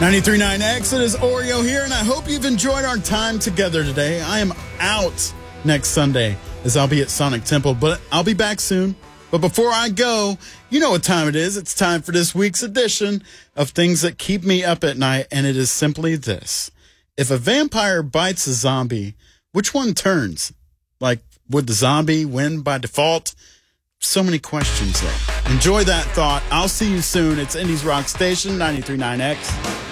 93.9 X, it is Oreo here, and I hope you've enjoyed our time together today. I am out next Sunday as I'll be at Sonic Temple, but I'll be back soon. But before I go, you know what time it is. It's time for this week's edition of Things That Keep Me Up at Night, and it is simply this. If a vampire bites a zombie, which one turns? Like, would the zombie win by default? So many questions there. Enjoy that thought. I'll see you soon. It's Indies Rock Station, 93.9 X.